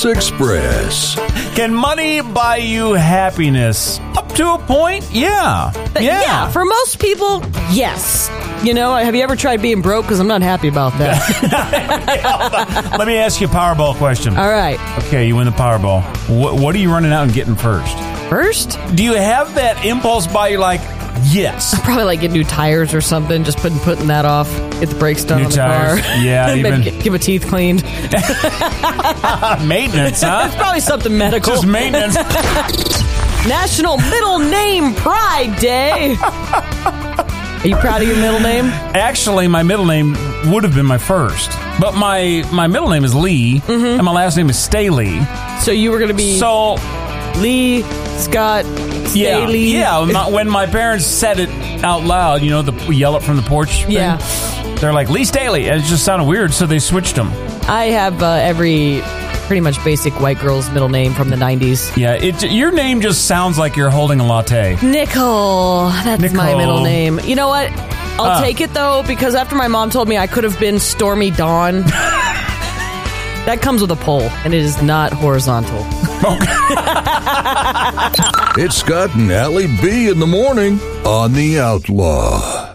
Express. Can money buy you happiness? Up to a point, yeah. Yeah, for most people, yes. You know, have you ever tried being broke? Because I'm not happy about that. Let me ask you a Powerball question. All right. Okay, you win the Powerball. What are you running out and getting first? First? Do you have that impulse buy you like, yes? Probably like get new tires or something, just putting that off. Get the brakes done New on the tires. car. Yeah, Maybe even give my teeth cleaned. maintenance, huh? It's probably something medical. Just maintenance. National Middle Name Pride Day. Are you proud of your middle name? Actually, my middle name would have been my first. But my middle name is Lee, and my last name is Staley. So you were going to be Lee Scott Staley? Yeah. When my parents said it out loud, you know, we yell it from the porch thing. Yeah. They're like, Lee Staley. And it just sounded weird, so they switched them. I have every pretty much basic white girl's middle name from the 90s. Yeah, your name just sounds like you're holding a latte. Nicole. That's Nicole. my middle name. You know what? I'll take it, though, because after my mom told me I could have been Stormy Dawn, that comes with a pole, and it is not horizontal. It's Scott and Allie B in the morning on The Outlaw.